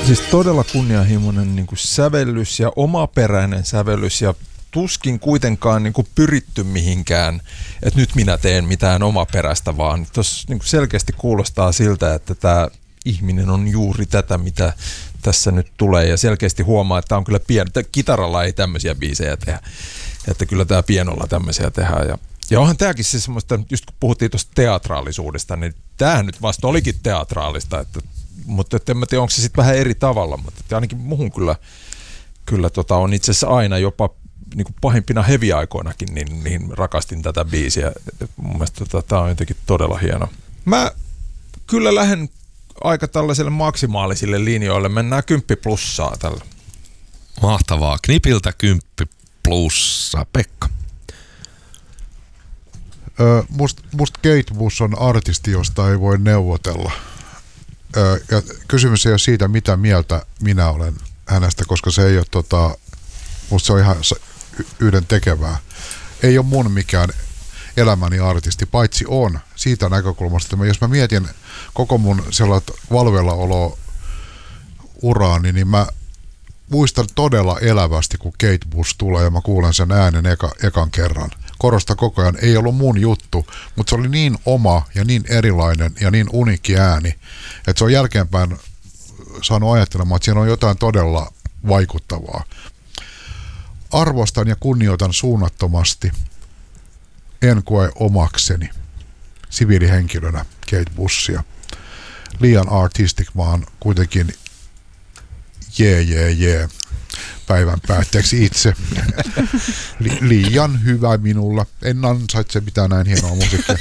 Siis todella kunnianhimoinen niin kuin sävellys ja omaperäinen sävellys ja tuskin kuitenkaan niin kuin pyritty mihinkään, että nyt minä teen mitään omaperäistä, vaan tuossa niin kuin selkeästi kuulostaa siltä, että tämä ihminen on juuri tätä, mitä tässä nyt tulee, ja selkeästi huomaa, että tämä on kyllä pieni. Kitaralla ei tämmöisiä biisejä tehdä, että kyllä tämä pienolla tämmöisiä tehdään. Ja onhan tämäkin siis semmoista, just kun puhuttiin tuosta teatraalisuudesta, niin tämähän nyt vasta olikin teatraalista, mutta en mä tiedä, onko se sitten vähän eri tavalla, mutta ainakin muhun kyllä on itse asiassa aina jopa niin kuin pahimpina heavy-aikoinakin, niin rakastin tätä biisiä. Mun mielestä tämä on jotenkin todella hieno. Mä kyllä lähden aika tällaiselle maksimaalisille linjoille. Mennään 10 plussaa tällä. Mahtavaa. Knipiltä 10 plussaa. Pekka. Musta Kate Bush on artisti, josta ei voi neuvotella. Ja kysymys ei ole siitä, mitä mieltä minä olen hänestä, koska se ei ole musta se on ihan yhden tekevää. Ei ole mun mikään elämäni artisti, paitsi on siitä näkökulmasta, että jos mä mietin koko mun sellaista valveillaolo uraani, niin mä muistan todella elävästi, kun Kate Bush tulee ja mä kuulen sen äänen ekan kerran. Korostan koko ajan, ei ollut mun juttu, mutta se oli niin oma ja niin erilainen ja niin uniikki ääni, että se on jälkeenpäin saanut ajattelemaan, että siinä on jotain todella vaikuttavaa. Arvostan ja kunnioitan suunnattomasti, en koe omakseni siviilihenkilönä Kate Bushia. Liian artistic, mä oon kuitenkin päivän päätteeksi itse. Liian hyvä minulla. En ansaitse mitään näin hienoa musiikkia.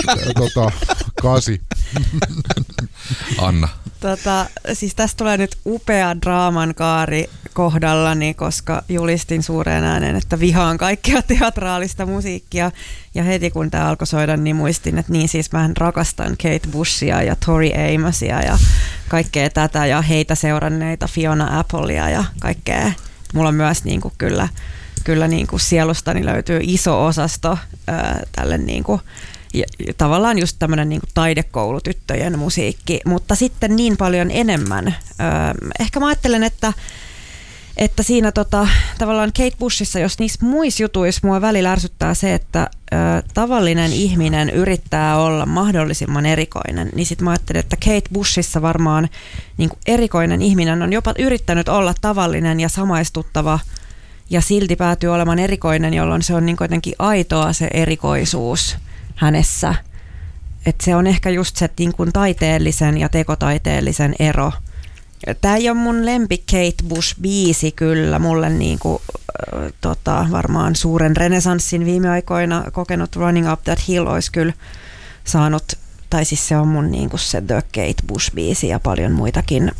8. Anna. Siis tästä tulee nyt upea draaman kaari kohdallani, koska julistin suureen ääneen, että vihaan kaikkea teatraalista musiikkia. Ja heti kun tämä alkoi soida, niin muistin, että niin siis mä rakastan Kate Bushia ja Tori Amosia ja kaikkea tätä ja heitä seuranneita Fiona Applea ja kaikkea. Mulla on myös niinku kyllä niinku sielustani löytyy iso osasto tälle niinku, ja tavallaan just tämmöinen niinku taidekoulutyttöjen musiikki, mutta sitten niin paljon enemmän. Ehkä mä ajattelen, että siinä tavallaan Kate Bushissa, jos niissä muissa jutuissa mua välillä ärsyttää se, että tavallinen ihminen yrittää olla mahdollisimman erikoinen, niin sit mä ajattelin, että Kate Bushissa varmaan niin kuin erikoinen ihminen on jopa yrittänyt olla tavallinen ja samaistuttava ja silti päätyy olemaan erikoinen, jolloin se on niin jotenkin aitoa se erikoisuus hänessä. Että se on ehkä just se niin kuin taiteellisen ja tekotaiteellisen ero. Tämä ei ole mun lempi Kate Bush-biisi kyllä. Mulle niinku, varmaan suuren renesanssin viime aikoina kokenut Running Up That Hill olisi kyllä saanut, tai siis se on mun niinku se The Kate Bush-biisi ja paljon muitakin.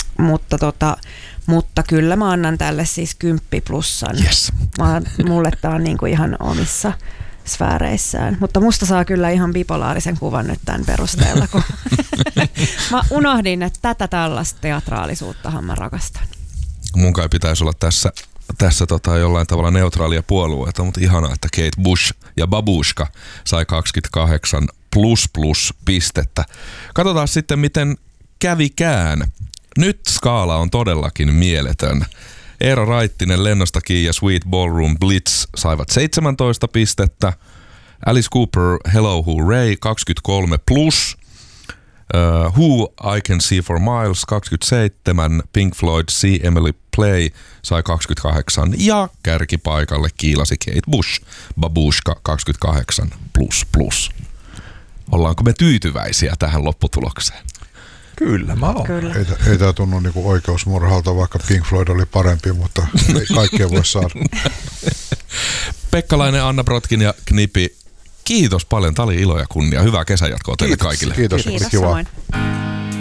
Mutta kyllä mä annan tälle siis 10 plussan. Yes. Mulle tää on niinku ihan omissa sfääreissään. Mutta musta saa kyllä ihan bipolaarisen kuvan nyt tämän perusteella, kun mä unohdin, että tätä tällaista teatraalisuuttahan mä rakastan. Mun kai pitäisi olla tässä jollain tavalla neutraalia puolueita, mutta ihanaa, että Kate Bush ja Babushka sai 28 plus pistettä. Katsotaan sitten, miten kävikään. Nyt skaala on todellakin mieletön. Eero Raittinen, Lennosta Kiinni ja Sweet Ballroom Blitz saivat 17 pistettä. Alice Cooper, Hello Hooray 23 plus. Who I Can See for Miles 27. Pink Floyd See Emily Play sai 28. Ja kärkipaikalle kiilasi Kate Bush, Babushka 28 plus. Ollaanko me tyytyväisiä tähän lopputulokseen? Kyllä mä oon. Kyllä. Ei tämä tunnu niinku oikeusmurhalta, vaikka Pink Floyd oli parempi, mutta ei kaikkea voi saada. Pekkalainen, Anna Brotkin ja Knipi, kiitos paljon. Tämä oli ilo ja kunnia. Hyvää kesänjatkoa teille kaikille. Kiitos. Kiitos Kiva. samoin.